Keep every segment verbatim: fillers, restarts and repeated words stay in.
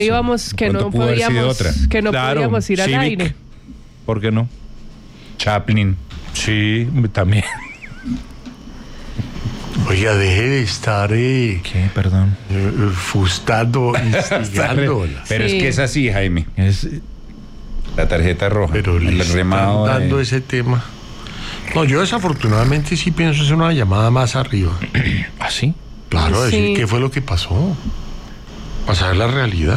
íbamos, que no pudo haber sido podíamos, otra. que no Claro, podíamos ir al Civic. aire. ¿Por qué no? Chaplin. Sí, también. Oiga, deje de estar eh, ¿Qué? Perdón. eh, fustando, instigando. Pero Sí. es que es así, Jaime. Es, La tarjeta roja. Pero le el están remado de- dando ese tema. No, yo desafortunadamente sí pienso hacer una llamada más arriba. ¿Ah, sí? Claro, a Sí. decir qué fue lo que pasó. Para saber la realidad.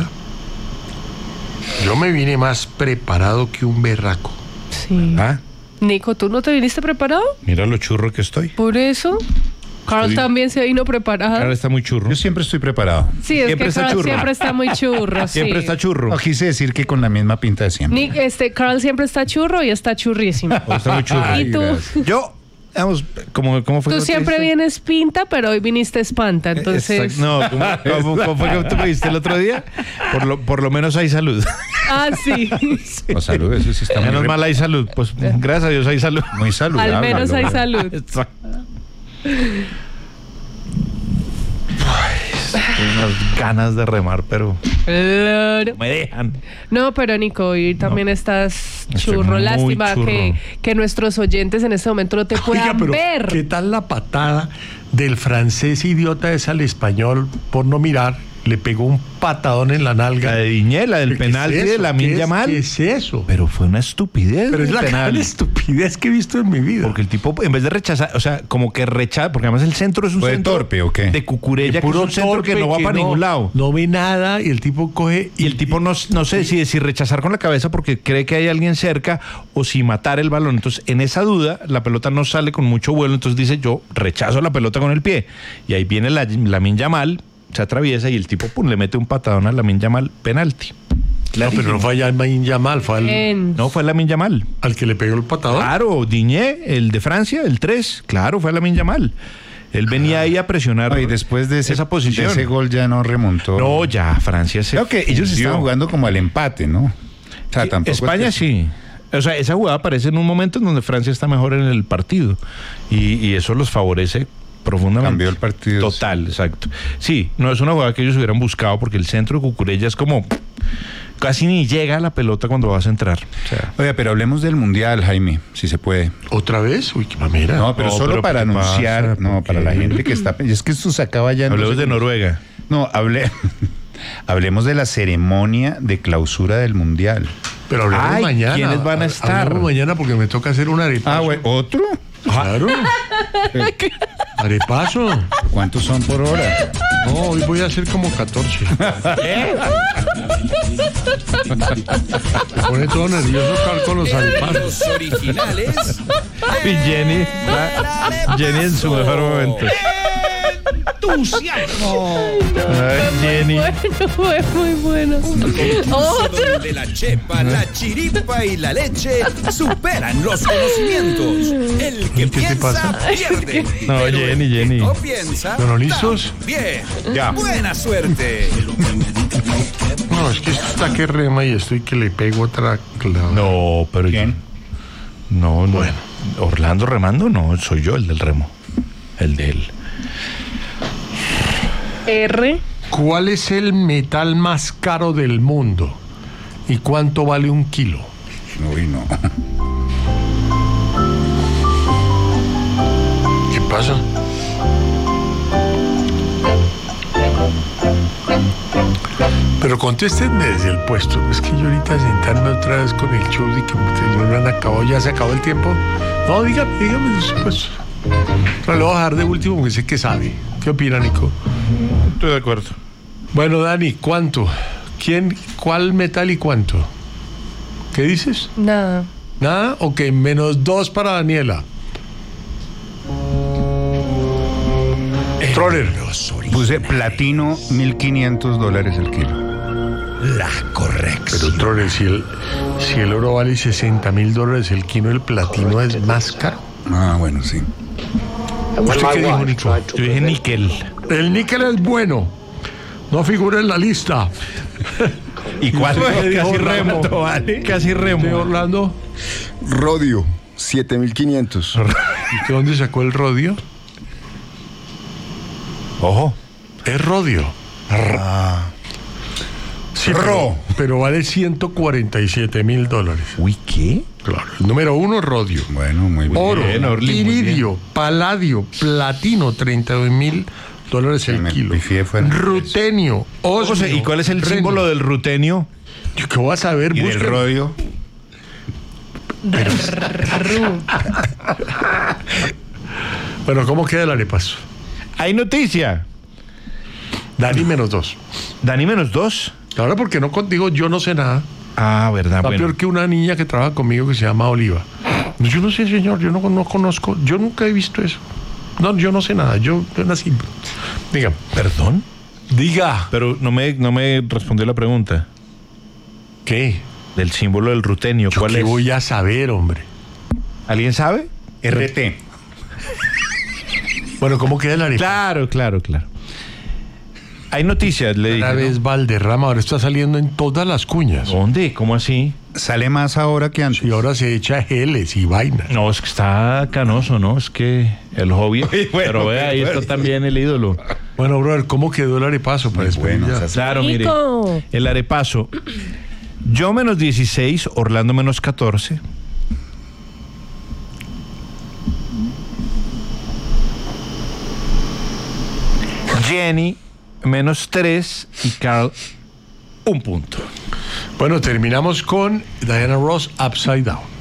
Yo me vine más preparado que un berraco. Sí. Ah, Nico, ¿tú no te viniste preparado? mira lo churro que estoy. Por eso. Carl Estoy- también se vino preparado. Ahora está muy churro. Yo siempre estoy preparado. Sí, es siempre que está Carl churro. siempre está muy churro. Siempre sí. está churro. No quise decir que con la misma pinta de siempre. Nick, este, Carl siempre está churro y está churrísimo. O está muy churro. Ay, ¿Y tú? gracias. Yo, vamos, ¿cómo, cómo fue? Tú que siempre dijiste? vienes pinta, pero hoy viniste espanta, entonces... Exacto. No, ¿cómo, cómo- cómo fue que tú me dijiste el otro día? Por lo, por lo menos hay salud. Ah, sí. O salud, eso sí está muy, Menos re- mal hay salud. Pues gracias a Dios hay salud. muy saludable. Al menos hay lo- salud. Exacto. Tengo unas ganas de remar, pero Claro. me dejan. No, pero Nico, hoy también estás Estoy churro. muy Lástima churro. Que, que nuestros oyentes en este momento no te puedan Oiga, pero ver. ¿qué tal la patada del francés idiota ese al español por no mirar? Le pegó un patadón en la nalga. La de Diñé, la del ¿Qué penalti es de eso? Lamine ¿Qué es- Yamal. ¿Qué es eso? Pero fue una estupidez. Pero es el la penal. gran estupidez que he visto en mi vida. Porque el tipo, en vez de rechazar, o sea, como que rechaza, porque además el centro es un ¿Fue centro torpe o qué? de Cucurella, que es Puro un centro que torpe no va para ningún lado. No ve nada y el tipo coge... Y el tipo no, no sé si, si rechazar con la cabeza porque cree que hay alguien cerca o si matar el balón. Entonces, en esa duda, la pelota no sale con mucho vuelo. Entonces dice, yo rechazo la pelota con el pie. Y ahí viene la, Lamine Yamal, se atraviesa y el tipo pum, le mete un patadón a Lamine Yamal, penalti. No, pero no fue allá Mayín Yamal, fue al, En- No, fue Lamine Yamal. al que le pegó el patadón. Claro, Diñé, el de Francia, el tres, claro, fue Lamine Yamal. Él venía ahí a presionar No, y después de ese, esa posición. de ese gol ya no remontó. No, ya, Francia se Creo que ellos fundió. estaban jugando como al empate, ¿no? O sea, Sí, tampoco es España que- sí. O sea, esa jugada aparece en un momento en donde Francia está mejor en el partido. Y, y eso los favorece profundamente. Cambió el partido. Total, exacto. Sí, no es una jugada que ellos hubieran buscado porque el centro de Cucurella es como... Casi ni llega a la pelota cuando vas a entrar. O sea, Oiga, pero hablemos del Mundial, Jaime, si se puede. ¿Otra vez? Uy, qué mamera. No, pero No, solo pero para ¿qué anunciar, pasa? no, ¿Por para qué? la gente que está... Es que esto se acaba ya... en hablemos dos de segundos. Noruega. No, hablé... Hablemos de la ceremonia de clausura del Mundial. Pero hablemos Ay, mañana. ¿quiénes van a estar? Hablemos mañana porque me toca hacer un arepaso. Ah, güey, ¿otro? Claro. Arepaso. ¿Cuántos son por hora? No, hoy voy a hacer como catorce. Me pone todo nervioso Carl, con los arepasos. Los originales. Y Jenny, Jenny en su mejor momento. Entusiasmo. Ay, Jenny. Bueno, fue muy bueno. Otro. Donde la chepa, la chiripa y la leche superan los conocimientos. El que ¿Qué te piensa pasa? pierde. No, Pero el Jenny, que Jenny. No piensa. ¿Bueno, listos? Bien. Ya. Buena suerte. No, es que esto está que rema y estoy que le pego otra clave. No, pero ¿Quién? No, no. Bueno. Orlando remando, no, soy yo el del remo. El de él. R. ¿Cuál es el metal más caro del mundo? ¿Y cuánto vale un kilo? Uy, no. ¿Qué pasa? Pero contéstenme desde el puesto. Es que yo ahorita sentarme otra vez con el show de que ustedes no me han acabado, ya se acabó el tiempo. No, dígame, dígame desde el puesto. Pero lo voy a dejar de último porque sé que sabe. ¿Qué opina, Nico? Estoy de acuerdo. Bueno, Dani, ¿cuánto? ¿Quién, cuál metal y cuánto? ¿Qué dices? Nada. ¿Nada? Ok, menos dos para Daniela. Troller. Puse platino, mil quinientos dólares el kilo. La corrección. Pero Troller, si el, si el oro vale sesenta mil dólares, el kilo del platino es más caro. Ah, bueno, sí. ¿Usted qué dijo, Nico? Yo dije níquel. El níquel es bueno. No figura en la lista. ¿Y cuál? ¿Qué dijo Casi Orlando? remo. Vale. Casi ¿De remo. Orlando? Rodio, siete mil quinientos. ¿De dónde sacó el rodio? Ojo. Es rodio. Sí, Ro. pero, pero vale ciento cuarenta y siete mil dólares. Uy, ¿qué? Claro. El número uno, rodio. Bueno, muy bien. Oro, bien, Orly, muy iridio, paladio, platino, treinta y dos mil dólares el Me kilo. pifié, fue- Rutenio, osmio. José, ¿y cuál es el renio. símbolo del rutenio? Yo qué voy a saber, Y del busquen. rodio. Ru. Bueno, ¿cómo queda el arepaso? Hay noticia. Dani menos dos. Dani menos dos. Claro, porque no contigo yo no sé nada. Ah, verdad, Está bueno. peor que una niña que trabaja conmigo que se llama Oliva. Yo no sé, señor, yo no, no conozco, yo nunca he visto eso. No, yo no sé nada, yo, yo nací. Diga, ¿Perdón? diga. Pero no me, no me respondió la pregunta. ¿Qué? Del símbolo del rutenio. Yo ¿Cuál qué es? voy a saber, hombre. ¿Alguien sabe? R T. Bueno, ¿cómo queda el arepaso? Claro, claro, claro. Hay noticias, le dije. Otra vez ¿no? Valderrama, ahora está saliendo en todas las cuñas. ¿Dónde? ¿Cómo así? Sale más ahora que antes. Y ahora se echa geles y vainas. No, es que está canoso, ¿no? Es que el hobby. Uy, bueno, pero vea, ahí bueno. está también el ídolo. Bueno, brother, ¿cómo quedó el arepaso para Muy bueno, despedir ya? o sea, Claro, mire. Nico. El arepaso. Yo menos dieciséis, Orlando menos catorce. Jenny menos tres y Carl un punto. Bueno, terminamos con Diana Ross Upside Down.